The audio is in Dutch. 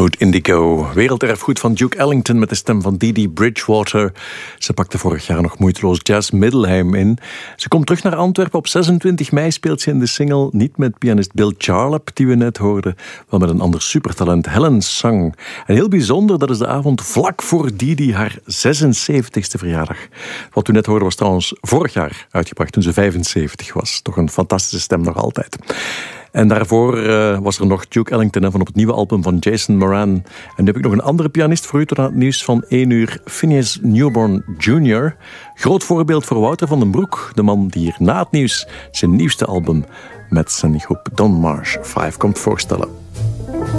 Mood Indigo, werelderfgoed van Duke Ellington met de stem van Dee Dee Bridgewater. Ze pakte vorig jaar nog moeiteloos Jazz Middelheim in. Ze komt terug naar Antwerpen. Op 26 mei speelt ze in de single niet met pianist Bill Charlap, die we net hoorden, wel met een ander supertalent, Helen Sung. En heel bijzonder, dat is de avond vlak voor Dee Dee haar 76ste verjaardag. Wat u net hoorde was trouwens vorig jaar uitgebracht, toen ze 75 was. Toch een fantastische stem nog altijd. En daarvoor was er nog Duke Ellington van op het nieuwe album van Jason Moran. En nu heb ik nog een andere pianist voor u tot aan het nieuws van 1 uur. Phineas Newborn Jr. Groot voorbeeld voor Wouter van den Broek. De man die hier na het nieuws zijn nieuwste album met zijn groep Don Marsh 5 komt voorstellen.